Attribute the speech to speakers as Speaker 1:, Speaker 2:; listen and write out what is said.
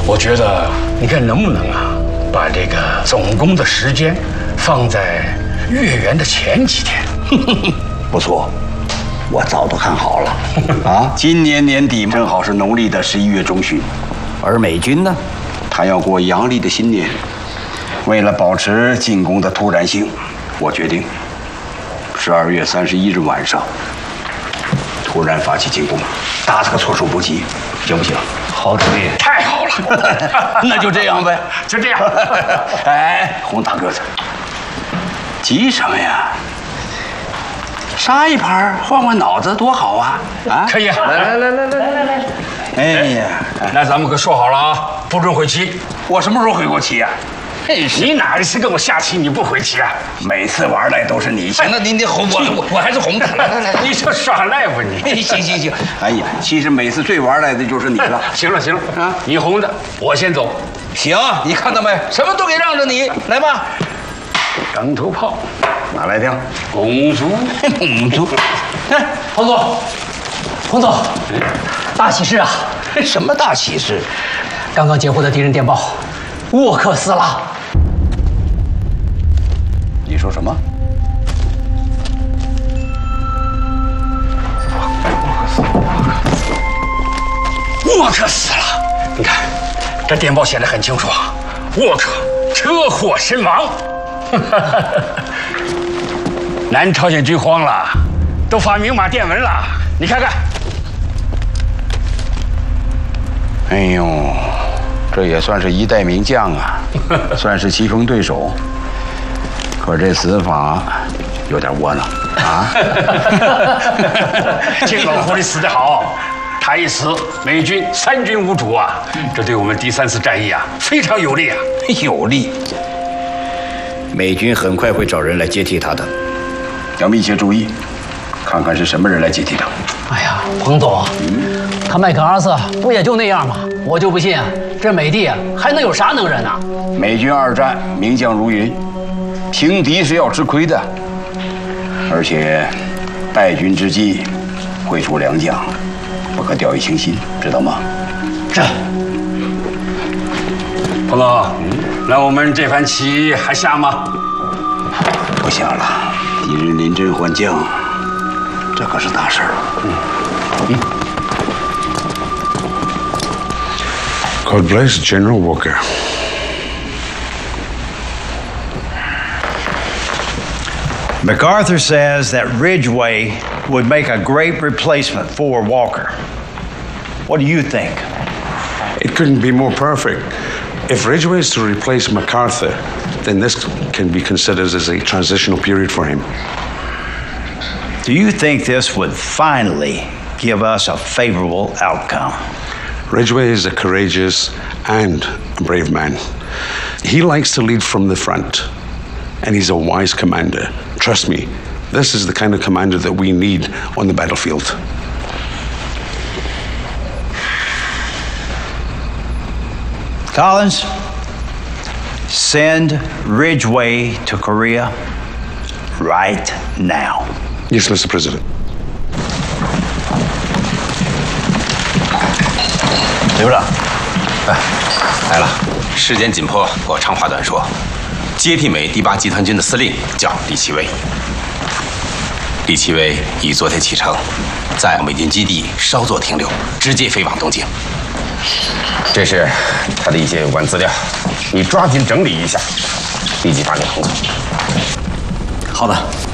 Speaker 1: 我觉得你看能不能啊，把这个总攻的时间放在月圆的前几天。
Speaker 2: 不错，我早都看好了。啊，今年年底正好是农历的11月中旬，而美军呢，他要过阳历的新年。为了保持进攻的突然性，我决定12月31日晚上突然发起进攻，打这个措手不及，行不行？
Speaker 1: 好主意，太好了。
Speaker 2: 那就这样呗，
Speaker 1: 就这样。
Speaker 2: 哎，洪大个子，急什么呀？杀一盘，换换脑子，多好啊！啊，
Speaker 1: 可以。来。
Speaker 2: 哎呀，
Speaker 1: 那咱们可说好了啊，不准回棋。
Speaker 2: 我什么时候回过棋呀？
Speaker 1: 你哪一次跟我下棋你不回棋啊？
Speaker 2: 每次玩赖都是你。行了，您哄我还是哄他。来，
Speaker 1: 你这耍赖吧你？
Speaker 2: 行。哎呀，其实每次最玩赖的就是你了。
Speaker 1: 行了啊，你红的，我先走。
Speaker 2: 行，你看到没？什么都给让着你，来吧。
Speaker 1: 钢头炮，
Speaker 2: 哪来的？
Speaker 1: 公主。
Speaker 3: 哎，洪总，大喜事啊！
Speaker 2: 什么大喜事？
Speaker 3: 刚刚截获的敌人电报，沃克死了。
Speaker 2: 你说什么？
Speaker 1: 沃克死了！你看，这电报写得很清楚啊，沃克车祸身亡。南朝鲜军慌了，都发明码电文了，你看看。
Speaker 2: 哎呦，这也算是一代名将啊，算是棋逢对手。可这死法有点窝囊啊！
Speaker 1: 这老狐狸死得好，他一死，美军3军无主啊！这对我们第3次战役啊非常有利啊！
Speaker 2: 有利。美军很快会找人来接替他的，要密切注意，看看是什么人来接替他。
Speaker 3: 哎呀，彭总，他麦克阿瑟不也就那样吗？我就不信这美帝还能有啥能人啊！
Speaker 2: 美军2战名将如云，轻敌是要吃亏的，而且败军之际会出良将，不可掉以轻心，知道吗？
Speaker 3: 是。
Speaker 1: 彭总，那我们这盘棋还下吗？
Speaker 2: 不下了，敌人临阵换将，这可是大事儿。
Speaker 4: God bless General Walker.
Speaker 5: MacArthur says that Ridgway would make a great replacement for Walker. What do you think?
Speaker 4: It couldn't be more perfect. If Ridgway is to replace MacArthur, then this can be considered as a transitional period for him.
Speaker 5: Do you think this would finally give us a favorable outcome?
Speaker 4: Ridgway is a courageous and a brave man. He likes to lead from the front, and he's a wise commander. Trust me, this is the kind of commander that we need on the battlefield.
Speaker 5: Collins, send Ridgway to Korea right now.
Speaker 4: Yes, Mr. President.
Speaker 6: 刘部长，来了，时间紧迫，我长话短说。接替美第8集团军的司令叫李奇微。李奇微于昨天启程，在美军基地稍作停留，直接飞往东京。这是他的一些有关资料，你抓紧整理一下，立即发给彭总。
Speaker 3: 好的。